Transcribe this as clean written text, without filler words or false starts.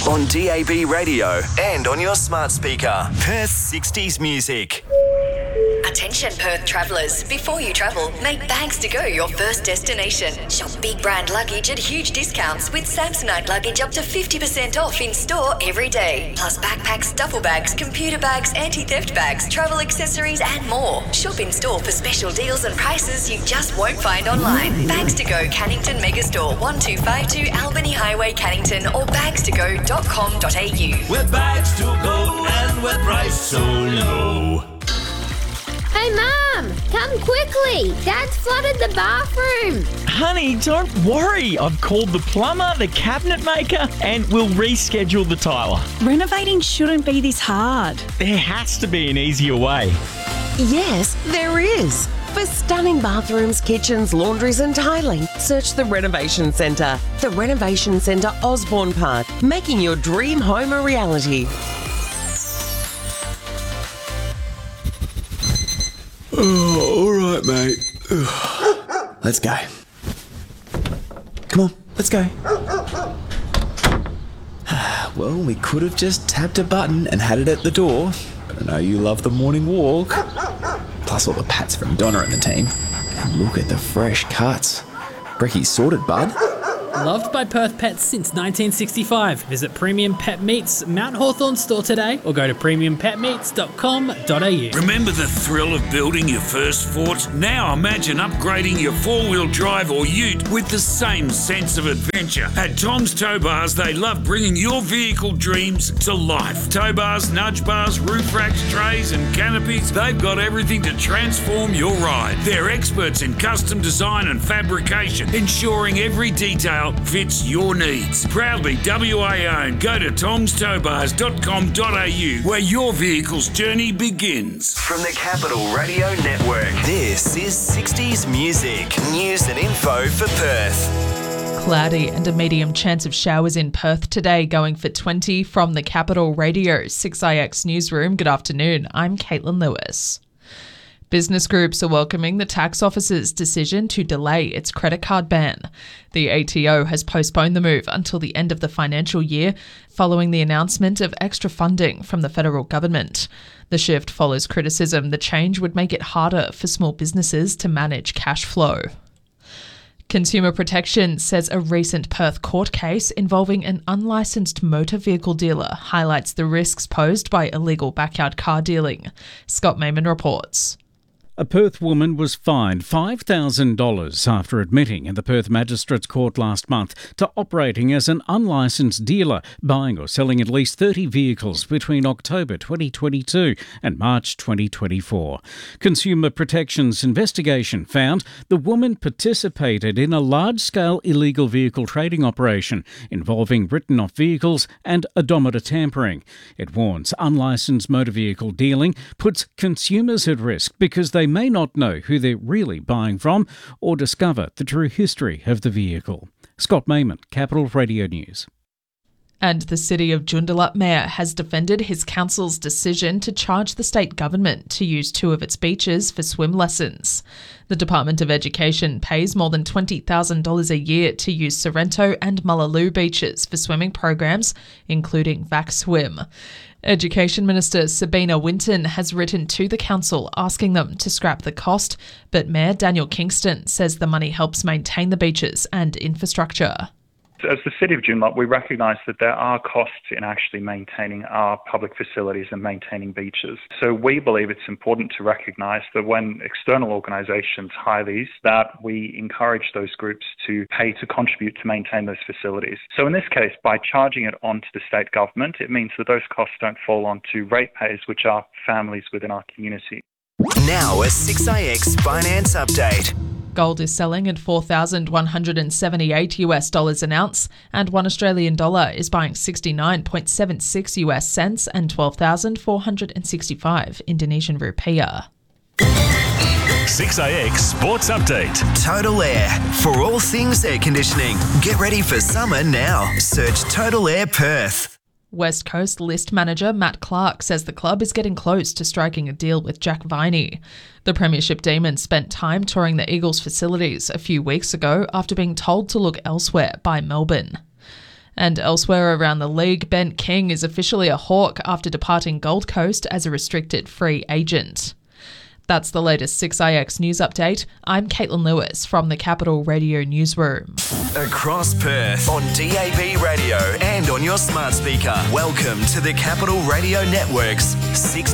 on DAB radio and on your smart speaker. Perth 60s music. Attention Perth travellers, before you travel, make Bags to Go your first destination. Shop big brand luggage at huge discounts with Samsonite luggage up to 50% off in store every day. Plus backpacks, duffel bags, computer bags, anti-theft bags, travel accessories and more. Shop in store for special deals and prices you just won't find online. Bags to Go Cannington Megastore 1252 Albany Highway Cannington or bagstogo.com.au. We're Bags to Go and we're priced so low. Hey, Mum, come quickly. Dad's flooded the bathroom. Honey, don't worry. I've called the plumber, the cabinet maker, and we'll reschedule the tiler. Renovating shouldn't be this hard. There has to be an easier way. Yes, there is. For stunning bathrooms, kitchens, laundries and tiling, search the Renovation Centre. The Renovation Centre Osborne Park, making your dream home a reality. Oh, all right, mate. Let's go. Come on, let's go. Well, we could have just tapped a button and had it at the door, but I know you love the morning walk. Plus all the pats from Donna and the team. And look at the fresh cuts. Brecky's sorted, bud. Loved by Perth pets since 1965. Visit Premium Pet Meats Mount Hawthorn store today or go to premiumpetmeats.com.au. Remember the thrill of building your first fort? Now imagine upgrading your four-wheel drive or ute with the same sense of adventure. At Tom's Tow Bars, they love bringing your vehicle dreams to life. Tow bars, nudge bars, roof racks, trays and canopies, they've got everything to transform your ride. They're experts in custom design and fabrication, ensuring every detail fits your needs. Proudly WA owned. Go to tomstowbars.com.au where your vehicle's journey begins. From the Capital Radio Network, this is 60s Music. News and info for Perth. Cloudy and a medium chance of showers in Perth today, going for 20 from the Capital Radio 6IX Newsroom. Good afternoon, I'm Caitlin Lewis. Business groups are welcoming the tax office's decision to delay its credit card ban. The ATO has postponed the move until the end of the financial year, following the announcement of extra funding from the federal government. The shift follows criticism the change would make it harder for small businesses to manage cash flow. Consumer Protection says a recent Perth court case involving an unlicensed motor vehicle dealer highlights the risks posed by illegal backyard car dealing. Scott Mayman reports. A Perth woman was fined $5,000 after admitting in the Perth Magistrates Court last month to operating as an unlicensed dealer, buying or selling at least 30 vehicles between October 2022 and March 2024. Consumer Protection's investigation found the woman participated in a large-scale illegal vehicle trading operation involving written-off vehicles and odometer tampering. It warns unlicensed motor vehicle dealing puts consumers at risk because they may not know who they're really buying from or discover the true history of the vehicle. Scott Mayman, Capital Radio News. And the City of Joondalup Mayor has defended his council's decision to charge the state government to use two of its beaches for swim lessons. The Department of Education pays more than $20,000 a year to use Sorrento and Mullaloo beaches for swimming programs, including VAC Swim. Education Minister Sabina Winton has written to the council asking them to scrap the cost, but Mayor Daniel Kingston says the money helps maintain the beaches and infrastructure. As the City of Joondalup, we recognise that there are costs in actually maintaining our public facilities and maintaining beaches. So we believe it's important to recognise that when external organisations hire these, that we encourage those groups to pay to contribute to maintain those facilities. So in this case, by charging it onto the state government, it means that those costs don't fall onto ratepayers, which are families within our community. Now a 6IX Finance Update. Gold is selling at $4,178 an ounce, and $1 Australian is buying 69.76 US cents and 12,465 Indonesian rupiah. 6IX Sports Update. Total Air. For all things air conditioning. Get ready for summer now. Search Total Air Perth. West Coast list manager Matt Clark says the club is getting close to striking a deal with Jack Viney. The Premiership Demons spent time touring the Eagles facilities a few weeks ago after being told to look elsewhere by Melbourne. And elsewhere around the league, Ben King is officially a Hawk after departing Gold Coast as a restricted free agent. That's the latest 6IX news update. I'm Caitlin Lewis from the Capital Radio Newsroom. Across Perth on DAB radio and on your smart speaker. Welcome to the Capital Radio Network's 6